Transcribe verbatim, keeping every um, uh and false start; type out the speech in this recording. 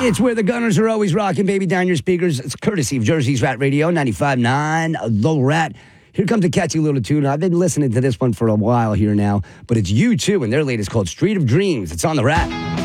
It's where the Gunners are always rocking, baby, down your speakers. It's courtesy of Jersey's Rat Radio, ninety-five point nine, The Rat. Here comes a catchy little tune. I've been listening to this one for a while here now, but it's U two, and their latest called Street of Dreams. It's on The Rat.